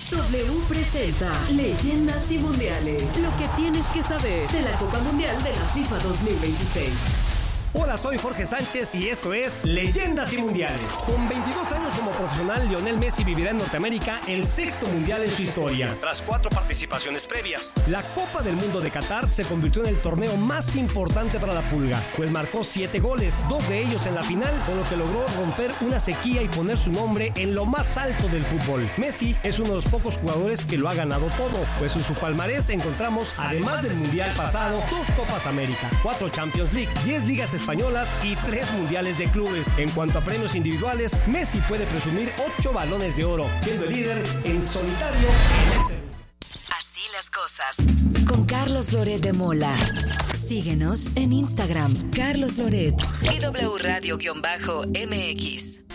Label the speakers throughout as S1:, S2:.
S1: W presenta Leyendas y Mundiales. Lo que tienes que saber de la Copa Mundial de la FIFA 2026.
S2: Hola, soy Jorge Sánchez y esto es Leyendas y Mundiales. Con 22 años como profesional, Lionel Messi vivirá en Norteamérica el sexto mundial en su historia, tras 4 participaciones previas. La Copa del Mundo de Qatar se convirtió en el torneo más importante para la Pulga, pues marcó 7 goles, 2 de ellos en la final, con lo que logró romper una sequía y poner su nombre en lo más alto del fútbol. Messi es uno de los pocos jugadores que lo ha ganado todo, pues en su palmarés encontramos, además del mundial pasado, 2 Copas América, 4 Champions League, 10 ligas españolas y 3 mundiales de clubes. En cuanto a premios individuales, Messi puede presumir 8 balones de oro, siendo el líder en solitario en ese.
S3: Así las cosas. Con Carlos Loret de Mola. Síguenos en Instagram, Carlos Loret y W Radio-MX.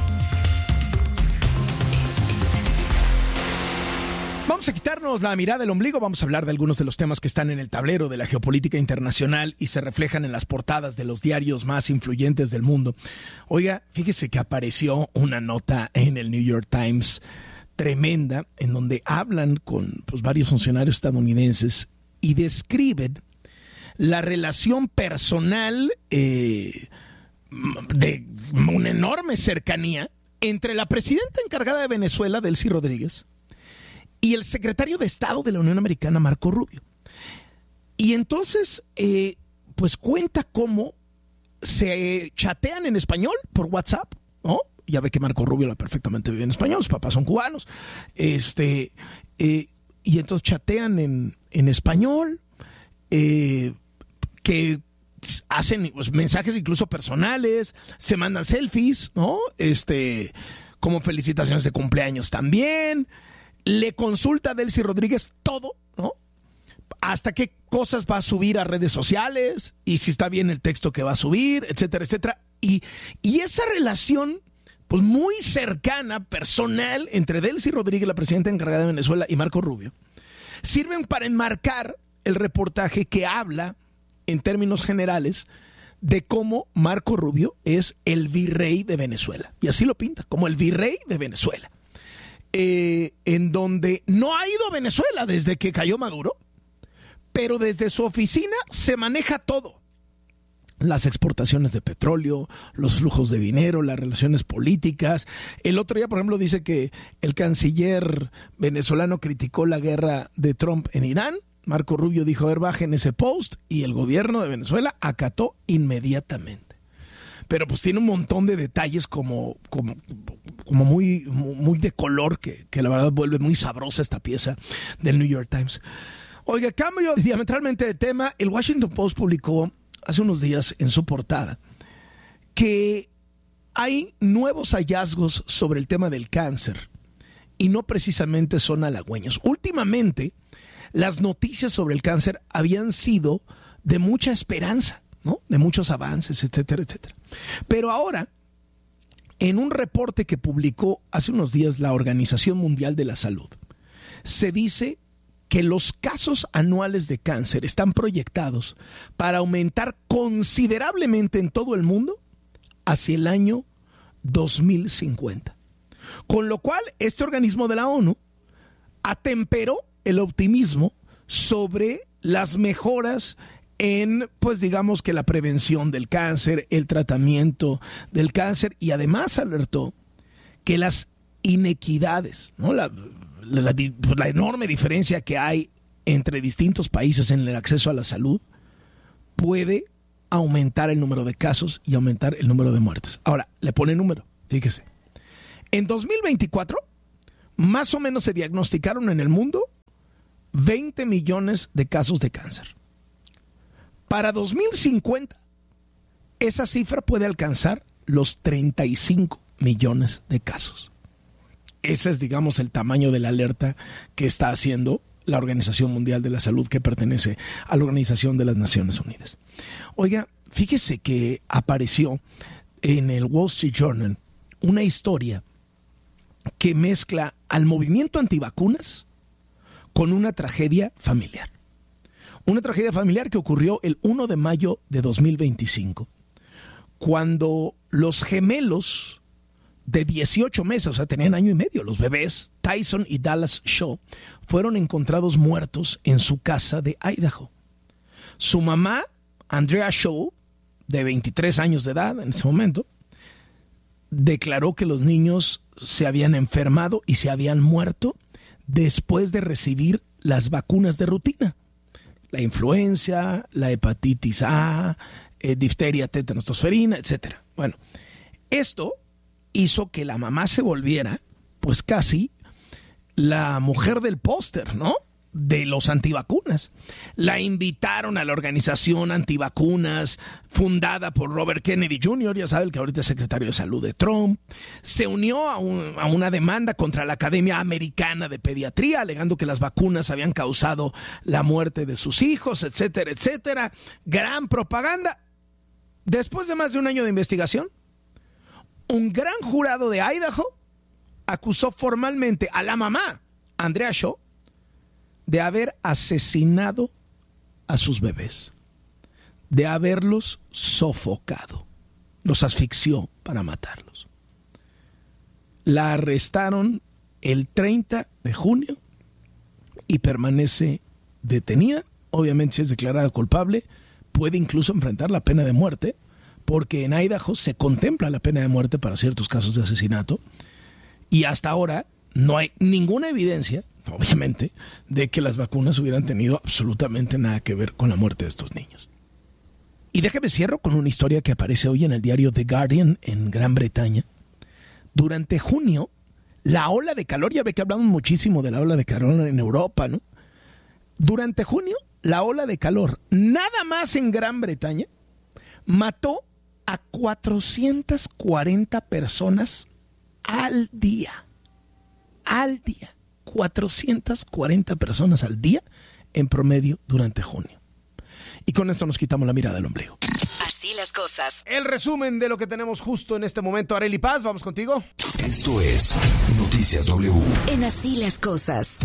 S4: Vamos a quitarnos la mirada del ombligo, vamos a hablar de algunos de los temas que están en el tablero de la geopolítica internacional y se reflejan en las portadas de los diarios más influyentes del mundo. Oiga, fíjese que apareció una nota en el New York Times tremenda en donde hablan con varios funcionarios estadounidenses y describen la relación personal de una enorme cercanía entre la presidenta encargada de Venezuela, Delcy Rodríguez, y el secretario de Estado de la Unión Americana, Marco Rubio. Y entonces, pues cuenta cómo se chatean en español por WhatsApp, ¿no? Ya ve que Marco Rubio la perfectamente vive en español, sus papás son cubanos. Y entonces chatean en español, que hacen mensajes incluso personales, se mandan selfies, ¿no? Como felicitaciones de cumpleaños también. Le consulta a Delcy Rodríguez todo, ¿no? Hasta qué cosas va a subir a redes sociales y si está bien el texto que va a subir, etcétera, etcétera. Y esa relación, pues muy cercana, personal, entre Delcy Rodríguez, la presidenta encargada de Venezuela, y Marco Rubio, sirven para enmarcar el reportaje que habla, en términos generales, de cómo Marco Rubio es el virrey de Venezuela. Y así lo pinta, como el virrey de Venezuela. En donde no ha ido a Venezuela desde que cayó Maduro, pero desde su oficina se maneja todo. Las exportaciones de petróleo, los flujos de dinero, las relaciones políticas. El otro día, por ejemplo, dice que el canciller venezolano criticó la guerra de Trump en Irán. Marco Rubio dijo, a ver, bajen ese post, y el gobierno de Venezuela acató inmediatamente. Pero pues tiene un montón de detalles como muy de color que la verdad vuelve muy sabrosa esta pieza del New York Times. Oiga, cambio diametralmente de tema. El Washington Post publicó hace unos días en su portada que hay nuevos hallazgos sobre el tema del cáncer y no precisamente son halagüeños. Últimamente, las noticias sobre el cáncer habían sido de mucha esperanza, ¿no? De muchos avances, etcétera, etcétera. Pero ahora, en un reporte que publicó hace unos días la Organización Mundial de la Salud, se dice que los casos anuales de cáncer están proyectados para aumentar considerablemente en todo el mundo hacia el año 2050. Con lo cual, este organismo de la ONU atemperó el optimismo sobre las mejoras en, pues digamos que la prevención del cáncer, el tratamiento del cáncer, y además alertó que las inequidades, ¿no? la enorme diferencia que hay entre distintos países en el acceso a la salud puede aumentar el número de casos y aumentar el número de muertes. Ahora, le pone número, fíjese. En 2024, más o menos se diagnosticaron en el mundo 20 millones de casos de cáncer. Para 2050, esa cifra puede alcanzar los 35 millones de casos. Ese es, digamos, el tamaño de la alerta que está haciendo la Organización Mundial de la Salud, que pertenece a la Organización de las Naciones Unidas. Oiga, fíjese que apareció en el Wall Street Journal una historia que mezcla al movimiento antivacunas con una tragedia familiar. Una tragedia familiar que ocurrió el 1 de mayo de 2025, cuando los gemelos de 18 meses, o sea, tenían año y medio. Los bebés, Tyson y Dallas Shaw, fueron encontrados muertos en su casa de Idaho. Su mamá, Andrea Shaw, de 23 años de edad en ese momento, declaró que los niños se habían enfermado y se habían muerto después de recibir las vacunas de rutina. La influenza, la hepatitis A, difteria, tétanos, tosferina, etc. Bueno, esto hizo que la mamá se volviera, pues casi, la mujer del póster, ¿no? De los antivacunas. La invitaron a la organización antivacunas fundada por Robert Kennedy Jr., ya sabe, el que ahorita es secretario de salud de Trump. Se unió a una demanda contra la Academia Americana de Pediatría, alegando que las vacunas habían causado la muerte de sus hijos, etcétera, etcétera. Gran propaganda. Después de más de un año de investigación, un gran jurado de Idaho acusó formalmente a la mamá, Andrea Shaw, de haber asesinado a sus bebés, de haberlos sofocado, los asfixió para matarlos. La arrestaron el 30 de junio y permanece detenida. Obviamente, si es declarada culpable, puede incluso enfrentar la pena de muerte, porque en Idaho se contempla la pena de muerte para ciertos casos de asesinato, y hasta ahora no hay ninguna evidencia, obviamente, de que las vacunas hubieran tenido absolutamente nada que ver con la muerte de estos niños. Y déjame cierro con una historia que aparece hoy en el diario The Guardian en Gran Bretaña. Durante junio, la ola de calor, ya ve que hablamos muchísimo de la ola de calor en Europa, ¿no? Durante junio, la ola de calor, nada más en Gran Bretaña, mató a 440 personas al día. Al día. 440 personas al día en promedio durante junio. Y con esto nos quitamos la mirada del ombligo.
S3: Así las cosas.
S4: El resumen de lo que tenemos justo en este momento. Arely Paz, vamos contigo.
S5: Esto es Noticias W.
S3: En Así las cosas.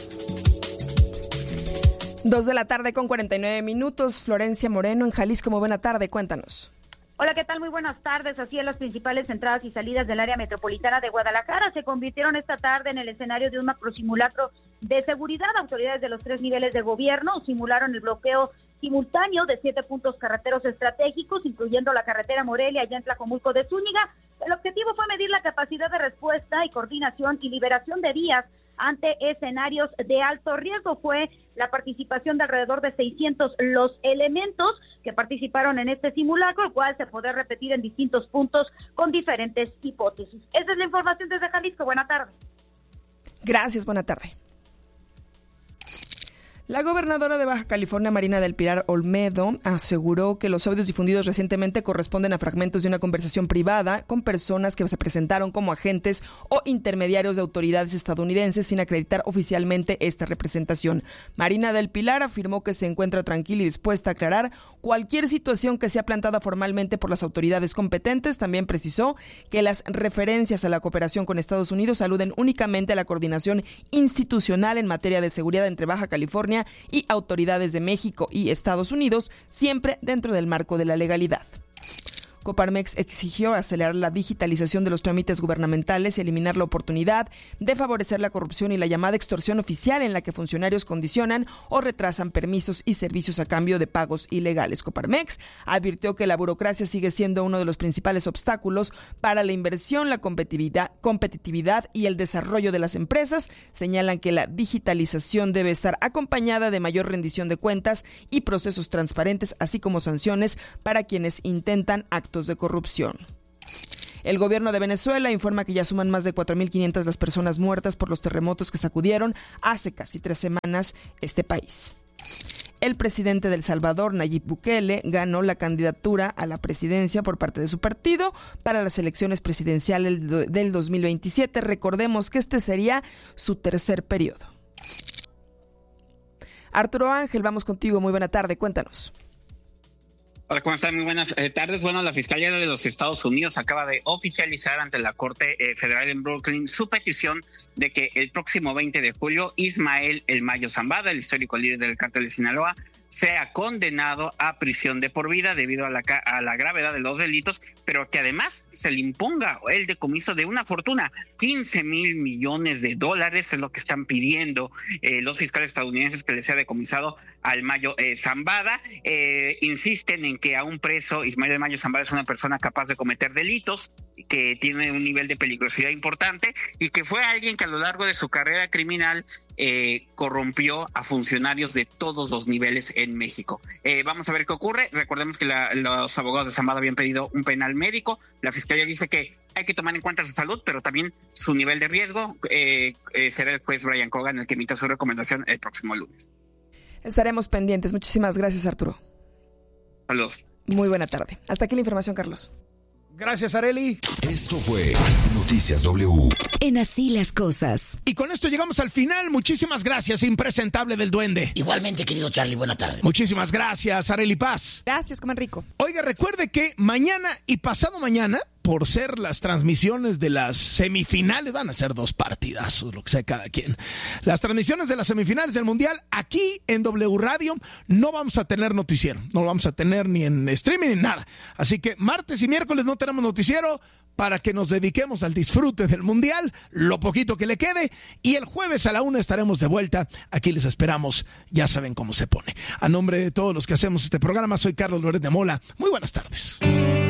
S6: 2:49 p.m. Florencia Moreno en Jalisco. Muy buena tarde, cuéntanos.
S7: Hola, ¿qué tal? Muy buenas tardes. Así es, las principales entradas y salidas del área metropolitana de Guadalajara se convirtieron esta tarde en el escenario de un macrosimulacro de seguridad. Autoridades de los 3 niveles de gobierno simularon el bloqueo simultáneo de 7 puntos carreteros estratégicos, incluyendo la carretera Morelia allá en Tlajomulco de Zúñiga. El objetivo fue medir la capacidad de respuesta y coordinación y liberación de vías ante escenarios de alto riesgo. Fue la participación de alrededor de 600 los elementos que participaron en este simulacro, el cual se podrá repetir en distintos puntos con diferentes hipótesis. Esa es la información desde Jalisco. Buena tarde.
S6: Gracias, buena tarde. La gobernadora de Baja California, Marina del Pilar Olmedo, aseguró que los audios difundidos recientemente corresponden a fragmentos de una conversación privada con personas que se presentaron como agentes o intermediarios de autoridades estadounidenses sin acreditar oficialmente esta representación. Marina del Pilar afirmó que se encuentra tranquila y dispuesta a aclarar cualquier situación que sea plantada formalmente por las autoridades competentes. También precisó que las referencias a la cooperación con Estados Unidos aluden únicamente a la coordinación institucional en materia de seguridad entre Baja California y autoridades de México y Estados Unidos, siempre dentro del marco de la legalidad. Coparmex exigió acelerar la digitalización de los trámites gubernamentales y eliminar la oportunidad de favorecer la corrupción y la llamada extorsión oficial, en la que funcionarios condicionan o retrasan permisos y servicios a cambio de pagos ilegales. Coparmex advirtió que la burocracia sigue siendo uno de los principales obstáculos para la inversión, la competitividad y el desarrollo de las empresas. Señalan que la digitalización debe estar acompañada de mayor rendición de cuentas y procesos transparentes, así como sanciones para quienes intentan actos de corrupción. El gobierno de Venezuela informa que ya suman más de 4.500 las personas muertas por los terremotos que sacudieron hace casi 3 semanas este país. El presidente de El Salvador, Nayib Bukele, ganó la candidatura a la presidencia por parte de su partido para las elecciones presidenciales del 2027. Recordemos que este sería su 3er periodo. Arturo Ángel, vamos contigo. Muy buena tarde, cuéntanos.
S8: Hola, ¿cómo están? Muy buenas tardes. Bueno, la Fiscalía de los Estados Unidos acaba de oficializar ante la Corte Federal en Brooklyn su petición de que el próximo 20 de julio Ismael El Mayo Zambada, el histórico líder del cártel de Sinaloa, sea condenado a prisión de por vida debido a la gravedad de los delitos, pero que además se le imponga el decomiso de una fortuna. 15 mil millones de dólares es lo que están pidiendo los fiscales estadounidenses que le sea decomisado al Mayo Zambada. Insisten en que a un preso, Ismael del Mayo Zambada es una persona capaz de cometer delitos, que tiene un nivel de peligrosidad importante y que fue alguien que a lo largo de su carrera criminal corrompió a funcionarios de todos los niveles en México. Vamos a ver qué ocurre. Recordemos que los abogados de Zambada habían pedido un penal médico. La fiscalía dice que hay que tomar en cuenta su salud, pero también su nivel de riesgo. Será el juez Brian Cogan el que emita su recomendación el próximo lunes.
S6: Estaremos pendientes. Muchísimas gracias, Arturo.
S8: Saludos.
S6: Muy buena tarde. Hasta aquí la información, Carlos.
S4: Gracias, Arely.
S5: Esto fue Noticias W.
S3: En Así las Cosas.
S4: Y con esto llegamos al final. Muchísimas gracias, impresentable del duende.
S9: Igualmente, querido Charlie, buena tarde.
S4: Muchísimas gracias, Arely Paz.
S6: Gracias, coman rico.
S4: Oiga, recuerde que mañana y pasado mañana, por ser las transmisiones de las semifinales, van a ser 2 partidazos, lo que sea cada quien. Las transmisiones de las semifinales del Mundial, aquí en W Radio, no vamos a tener noticiero. No lo vamos a tener ni en streaming ni nada. Así que martes y miércoles no tenemos noticiero para que nos dediquemos al disfrute del Mundial, lo poquito que le quede. Y el jueves a la 1 estaremos de vuelta. Aquí les esperamos. Ya saben cómo se pone. A nombre de todos los que hacemos este programa, soy Carlos Loret de Mola. Muy buenas tardes.